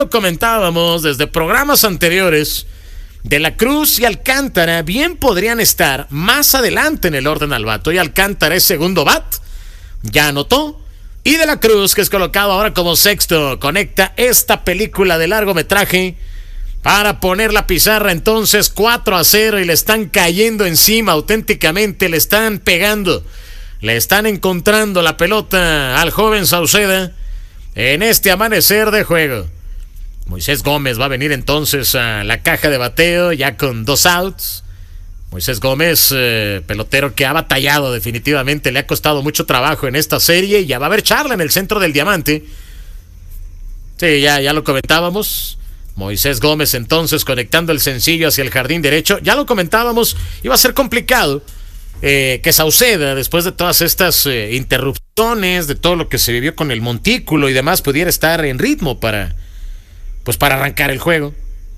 comentábamos desde programas anteriores, De la Cruz y Alcántara bien podrían estar más adelante en el orden al vato, y Alcántara es segundo bat, ya anotó, y De la Cruz, que es colocado ahora como sexto, conecta esta película de largometraje para poner la pizarra entonces 4-0, y le están cayendo encima auténticamente, le están pegando, le están encontrando la pelota al joven Sauceda en este amanecer de juego. Moisés Gómez va a venir entonces a la caja de bateo ya con 2 outs. Moisés Gómez, pelotero que ha batallado definitivamente, le ha costado mucho trabajo en esta serie, y ya va a haber charla en el centro del diamante. Sí, ya lo comentábamos. Moisés Gómez entonces conectando el sencillo hacia el jardín derecho. Ya lo comentábamos, iba a ser complicado que Sauceda, después de todas estas interrupciones, de todo lo que se vivió con el montículo y demás, pudiera estar en ritmo para arrancar el juego.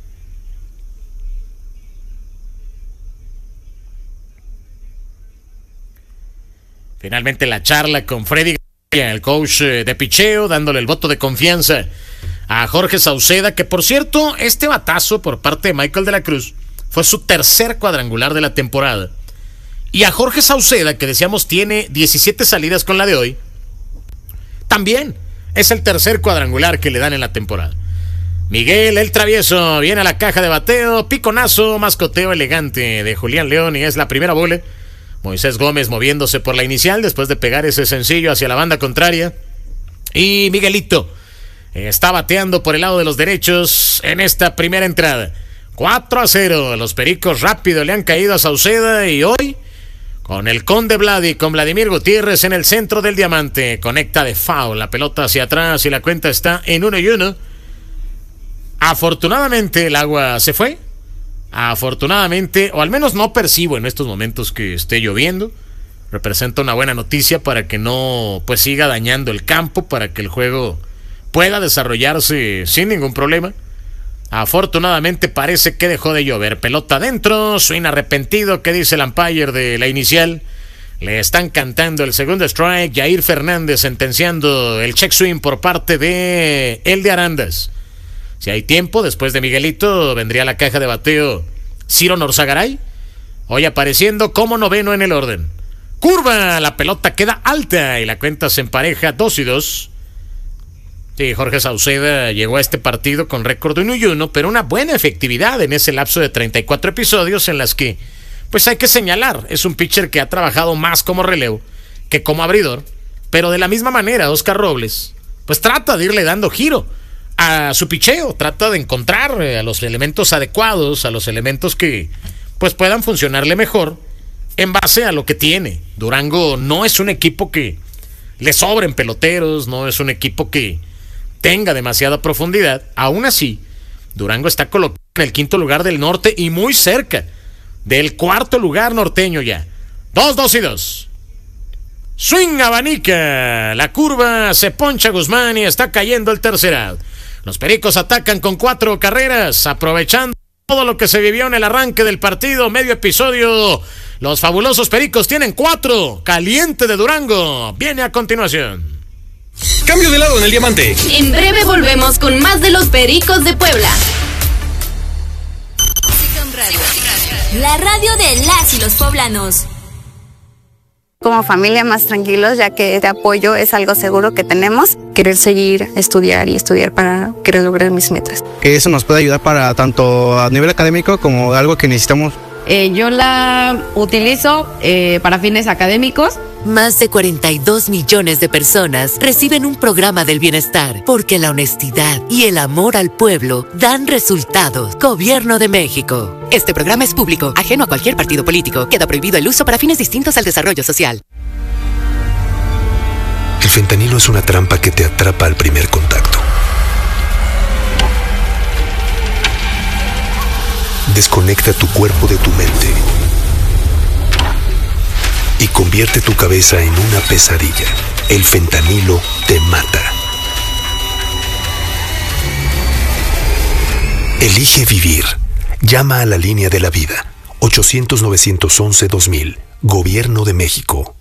Finalmente la charla con Freddy García, el coach de picheo, dándole el voto de confianza a Jorge Sauceda, que por cierto, este batazo por parte de Michael de la Cruz fue su tercer cuadrangular de la temporada. Y a Jorge Sauceda, que decíamos tiene 17 salidas con la de hoy, también es el tercer cuadrangular que le dan en la temporada. Miguel el Travieso viene a la caja de bateo, piconazo, mascoteo elegante de Julián León, y es la primera bola. Moisés Gómez moviéndose por la inicial después de pegar ese sencillo hacia la banda contraria. Y Miguelito está bateando por el lado de los derechos en esta primera entrada. 4-0, los Pericos rápido le han caído a Sauceda, y hoy con el Conde Vladi, con Vladimir Gutiérrez en el centro del diamante, conecta de foul la pelota hacia atrás y la cuenta está en 1-1. Afortunadamente el agua se fue. Afortunadamente, o al menos no percibo en estos momentos que esté lloviendo. Representa una buena noticia para que no siga dañando el campo, para que el juego pueda desarrollarse sin ningún problema. Afortunadamente parece que dejó de llover. Pelota adentro, swing arrepentido, ¿qué dice el umpire de la inicial? Le están cantando el segundo strike. Jair Fernández sentenciando el check swing por parte de el de Arandas. Si hay tiempo, después de Miguelito vendría la caja de bateo Ciro Norzagaray, hoy apareciendo como noveno en el orden. Curva, la pelota queda alta y la cuenta se empareja 2-2. Sí, Jorge Sauceda llegó a este partido con récord de 1-1, pero una buena efectividad en ese lapso de 34 episodios en las que, hay que señalar, es un pitcher que ha trabajado más como relevo que como abridor, pero de la misma manera Oscar Robles, trata de irle dando giro a su picheo, trata de encontrar a los elementos adecuados, a los elementos que puedan funcionarle mejor en base a lo que tiene. Durango no es un equipo que le sobren peloteros, no es un equipo que tenga demasiada profundidad. Aún así, Durango está colocado en el 5º lugar del norte y muy cerca del 4º lugar norteño ya. 2-2. Swing abanica, la curva, se poncha Guzmán y está cayendo el tercer out. Los Pericos atacan con 4 carreras, aprovechando todo lo que se vivió en el arranque del partido, medio episodio. Los fabulosos Pericos tienen 4. Caliente de Durango viene a continuación. Cambio de lado en el diamante. En breve volvemos con más de los Pericos de Puebla. La radio de las y los poblanos. Como familia más tranquilos, ya que este apoyo es algo seguro que tenemos. Querer seguir, estudiar para querer lograr mis metas. Que eso nos puede ayudar para tanto a nivel académico como algo que necesitamos. Yo la utilizo para fines académicos. Más de 42 millones de personas reciben un programa del bienestar porque la honestidad y el amor al pueblo dan resultados. Gobierno de México. Este programa es público, ajeno a cualquier partido político. Queda prohibido el uso para fines distintos al desarrollo social. El fentanilo es una trampa que te atrapa al primer contacto. Desconecta tu cuerpo de tu mente y convierte tu cabeza en una pesadilla. El fentanilo te mata. Elige vivir. Llama a la línea de la vida. 800-911-2000. Gobierno de México.